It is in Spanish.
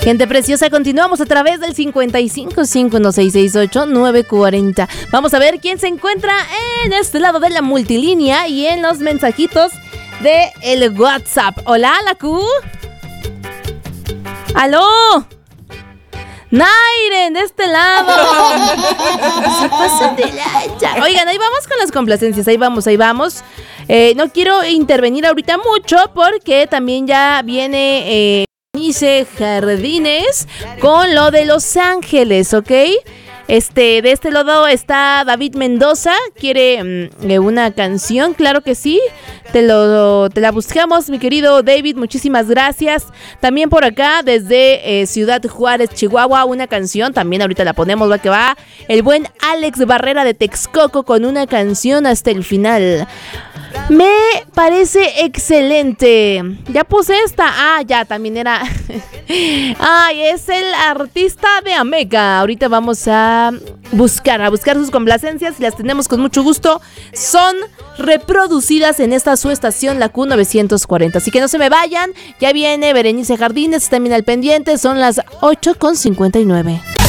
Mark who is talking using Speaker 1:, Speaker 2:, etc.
Speaker 1: Gente preciosa, continuamos a través del 5551668940. Vamos a ver quién se encuentra en este lado de la multilínea y en los mensajitos de el WhatsApp. Hola, la Q. ¡Aló! Nairen, de este lado. Se pasan de lancha. Oigan, ahí vamos con las complacencias. Ahí vamos. No quiero intervenir ahorita mucho porque también ya viene Berenice Jardines con lo de Los Ángeles, ¿ok? De este lado está David Mendoza, quiere una canción, claro que sí, te la buscamos, mi querido David, muchísimas gracias. También por acá, desde Ciudad Juárez, Chihuahua, una canción, también ahorita la ponemos, va que va, el buen Alex Barrera de Texcoco con una canción hasta el final. Me parece excelente. Ya puse esta. Ya también era. Es el artista de Ameca. Ahorita vamos a buscar sus complacencias y las tenemos con mucho gusto. Son reproducidas en esta su estación, la Q940. Así que no se me vayan. Ya viene Berenice Jardines, también al pendiente. Son las 8:59.